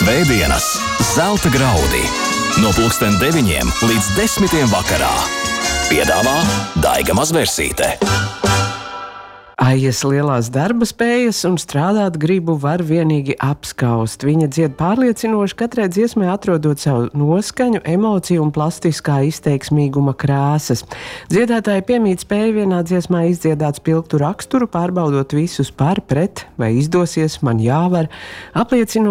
Svētdienas zelta graudi no 9 līdz 10 vakarā. Piedāvā Daiga Mazversite. Aijas lielās darba spējas un strādāt gribu var vienīgi apskaust. Viņa dzied pārliecinoši, katrai dziesmai atrodot savu noskaņu, emociju un plastiskā izteiksmīguma krāsas. Dziedātāji piemīt spēju vienā dziesmā izdziedāt spilgtu raksturu, pārbaudot visus par, pret, vai izdosies, man jāvar, apliecinot